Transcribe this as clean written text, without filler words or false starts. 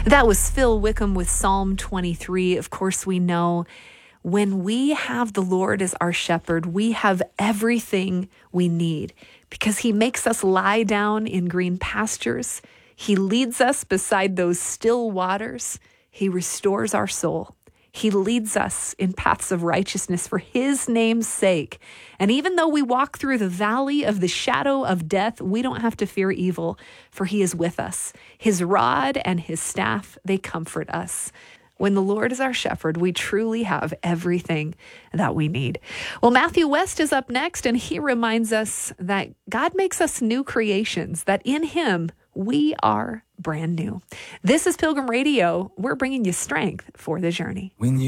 That was Phil Wickham with Psalm 23. Of course, we know when we have the Lord as our shepherd, we have everything we need because he makes us lie down in green pastures. He leads us beside those still waters. He restores our soul. He leads us in paths of righteousness for his name's sake. And even though we walk through the valley of the shadow of death, we don't have to fear evil, for he is with us. His rod and his staff, they comfort us. When the Lord is our shepherd, we truly have everything that we need. Well, Matthew West is up next, and he reminds us that God makes us new creations, that in him we are brand new. This is Pilgrim Radio. We're bringing you strength for the journey.